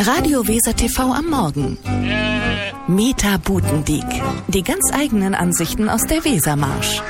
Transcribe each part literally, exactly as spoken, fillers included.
Radio Weser T V am Morgen. Meta Butendiek. Die ganz eigenen Ansichten aus der Wesermarsch.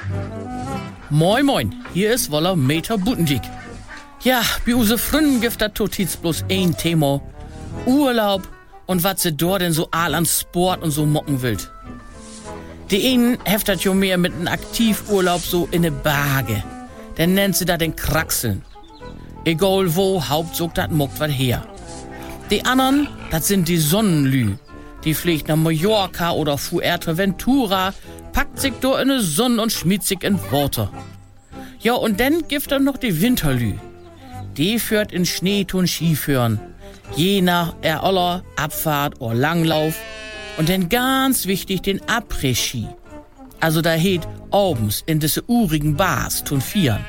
Moin moin, hier ist Woller Meta Butendiek. Ja, bei use Fründen gibt das totiz bloß ein Thema. Urlaub und was sie dort denn so all an Sport und so mocken will. Die einen heftet jo mehr mit einem Aktivurlaub so in ne Berge. Dann nennt sie da den Kraxeln. Egal wo, Hauptzug dat mockt wat her. Die anderen, das sind die Sonnenlü. Die fliegt nach Mallorca oder Fuerteventura, packt sich da in ne Sonne und schmied sich in Worte. Ja, und dann gibt er noch die Winterlü. Die führt in Schneetun Skiführen. Je nach er aller Abfahrt oder Langlauf. Und dann ganz wichtig den Après-Ski. Also da heet abends in diese urigen Bars tun Vieren.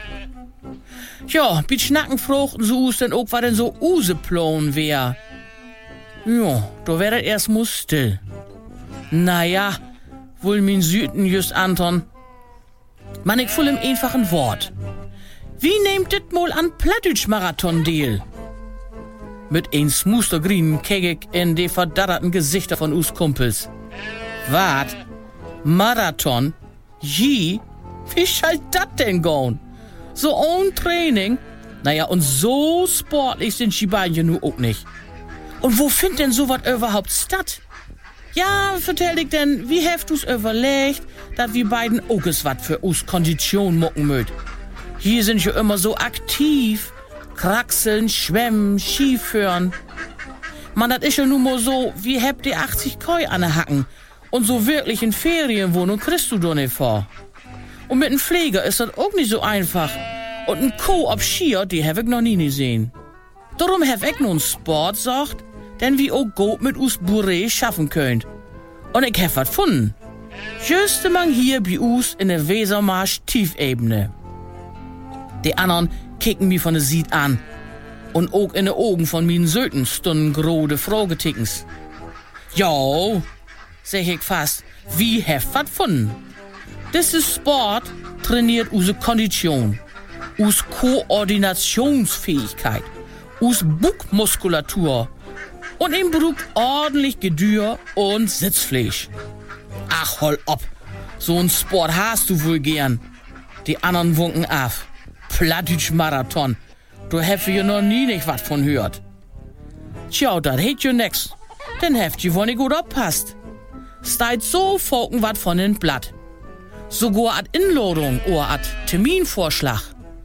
Ja, mit Schnacken fruchten so us denn auch, was denn so Useplan wär. Ja, da wär das erst mal still. Naja, wohl min Süden just Anton. Man, ich fühl im einfachen Wort. Wie nehmt dit mal an Plattdeutsch-Marathon deal? Mit ein smoothergrünen Kegek in de verdarrten Gesichter von us Kumpels. Wat? Marathon? Je? Wie schall dat denn gehen? So ohne Training? Naja, und so sportlich sind die beiden ja nur auch nicht. Und wo findet denn sowas überhaupt statt? Ja, vertell ich denn, wie heft du's überlegt, dass wir beiden auch wat für us Kondition mucken möt? Hier sind ja immer so aktiv. Kraxeln, schwemmen, Skiführen. Man, das ist ja nun mal so, wie habt ihr achtzig Koi an der Hacken. Und so wirklich in Ferienwohnung kriegst du doch nicht vor. Und mit einem Pfleger ist das auch nicht so einfach. Und ein Co ob Skier, die hab ich noch nie gesehen. Darum hab ich nun Sport sagt, denn wie auch gut mit us Bourré schaffen könnt. Und ich hab was gefunden. Just man hier bei us in der Wesermarsch Tiefebene. Die anderen kicken mich von der Sied an. Und auch in den Augen von min Söten stunden grode Fragetickens. Jo, sag ich fast, wie heft wat gefunden. Das ist Sport, trainiert use Kondition, us Koordinationsfähigkeit, us Buckmuskulatur und im Brug ordentlich Gedür und Sitzfleisch. Ach, hol ob, so ein Sport hast du wohl gern. Die anderen wunken af. Plattdeutsch-Marathon, du heft ja noch nie nicht wat von hört. Tja, dat heet jo nix, denn heft je wohl nicht gut oppasst. Steit so folgen wat von den Blatt. Sogar ad Inladung oder ad Terminvorschlag.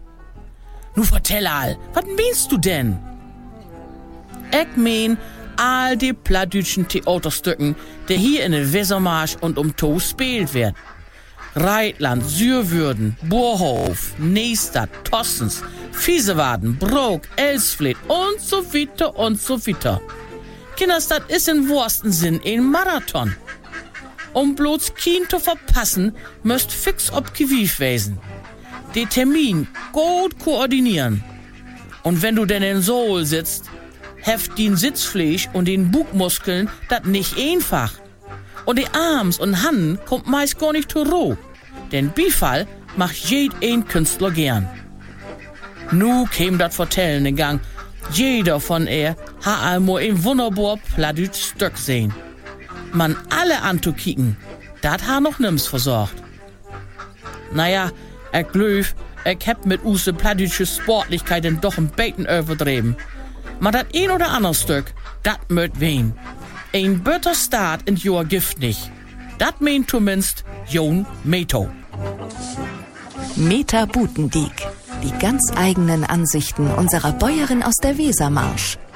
Nu vertell all, wat meinst du denn? Ich mein, all die plattdeutschen Theaterstücken, die hier in der Wesermarsch und um To spielt werden. Reitland, Sürwürden, Burhof, Neestadt, Tossens, Viesewaden, Brook, Elsfleth und so weiter und so weiter. Kinders, das ist in wahrsten Sinn ein Marathon. Um bloß kein zu verpassen, müsst fix ob Gewief wesen. Den Termin gut koordinieren. Und wenn du denn in Sohl sitzt, heft den Sitzfleisch und den Bugmuskeln das nicht einfach. Und die Arms und Hannen kommt meist gar nicht zur Ruhe. Denn Bifall macht jed ein Künstler gern. Nu käm dat Vertellen in Gang. Jeder von er ha einmal ein wunderbar plattdeutsch Stück sehen. Man alle anzukicken, dat ha noch nims versorgt. Naja, ich glaub, ich hab mit use plattdeutsche Sportlichkeit denn doch ein Beten übertrieben. Ma dat ein oder ander Stück, dat möt wen. Ein better Start in your Gift nicht. Dat meint zumindest Jon Meto. Meta Butendiek. Die ganz eigenen Ansichten unserer Bäuerin aus der Wesermarsch.